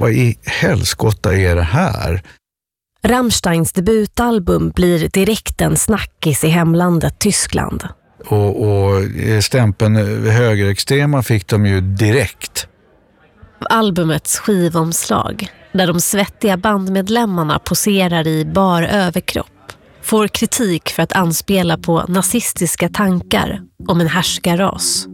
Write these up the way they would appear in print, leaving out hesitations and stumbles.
vad i helskotta är det här? Rammsteins debutalbum blir direkt en snackis i hemlandet Tyskland. Och stämpeln högerextrema fick de ju direkt. Albumets skivomslag, där de svettiga bandmedlemmarna poserar i bar överkropp, får kritik för att anspela på nazistiska tankar om en härskarras.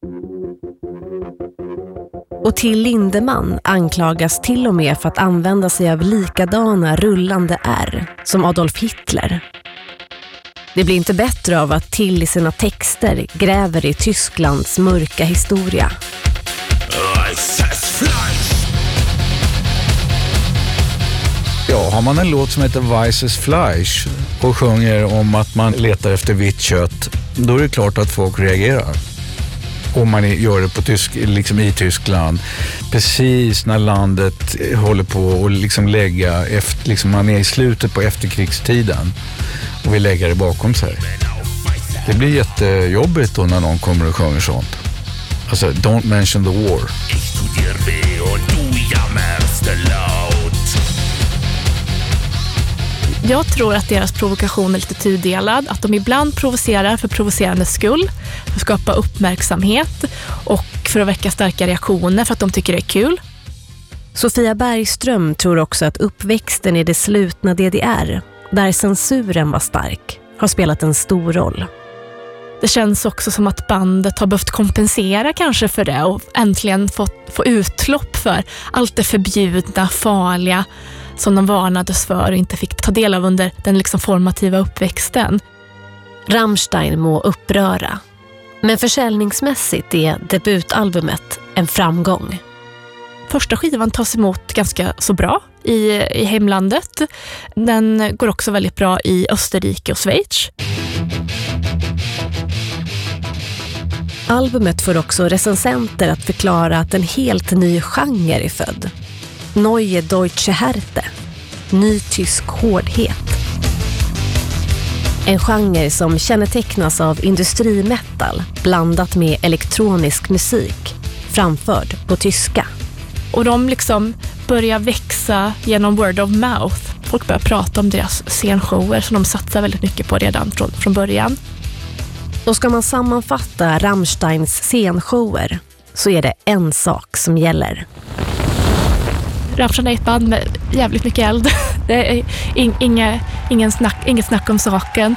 Och till Lindemann anklagas till och med för att använda sig av likadana rullande R som Adolf Hitler. Det blir inte bättre av att Till i sina texter gräver i Tysklands mörka historia. Ja, har man en låt som heter Weißes Fleisch och sjunger om att man letar efter vitt kött, då är det klart att folk reagerar. Om man gör det på liksom i Tyskland, precis när landet håller på att liksom lägga efter, liksom man är i slutet på efterkrigstiden och vill lägga det bakom sig. Det blir jättejobbigt då när någon kommer och sjunger sånt. Alltså, don't mention the war. Jag tror att deras provokation är lite tudelad. Att de ibland provocerar för provocerandes skull, för att skapa uppmärksamhet och för att väcka starka reaktioner för att de tycker det är kul. Sofia Bergström tror också att uppväxten i det slutna DDR, där censuren var stark, har spelat en stor roll. Det känns också som att bandet har behövt kompensera kanske för det och äntligen få utlopp för allt det förbjudna, farliga som de varnades för och inte fick ta del av under den liksom formativa uppväxten. Rammstein må uppröra, men försäljningsmässigt är debutalbumet en framgång. Första skivan tas emot ganska så bra i hemlandet. Den går också väldigt bra i Österrike och Schweiz. Albumet får också recensenter att förklara att en helt ny genre är född. Neue Deutsche Härte, ny tysk hårdhet. En genre som kännetecknas av industrimetal blandat med elektronisk musik, framförd på tyska. Och de liksom börjar växa genom word of mouth. Folk börjar prata om deras scenshower som de satsar väldigt mycket på redan från början. Och ska man sammanfatta Rammsteins scenshower så är det en sak som gäller. Rammstein är ett band med jävligt mycket eld. Det är inget snack om saken.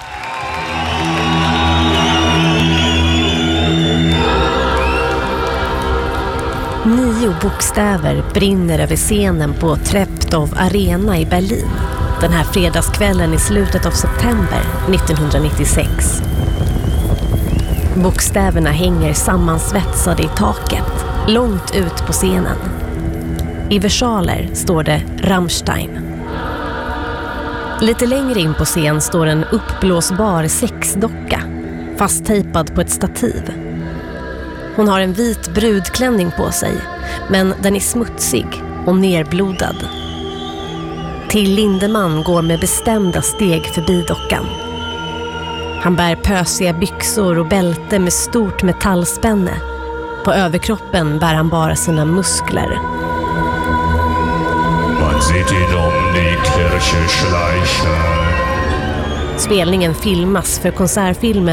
Nio bokstäver brinner över scenen på Treptow Arena i Berlin den här fredagskvällen i slutet av september 1996. Bokstäverna hänger sammansvetsade i taket, långt ut på scenen. I versaler står det Rammstein. Lite längre in på scen står en uppblåsbar sexdocka, fasttejpad på ett stativ. Hon har en vit brudklänning på sig, men den är smutsig och nerblodad. Till Lindemann går med bestämda steg förbi dockan. Han bär pösiga byxor och bälte med stort metallspänne. På överkroppen bär han bara sina muskler. Spelningen filmas för konsertfilmen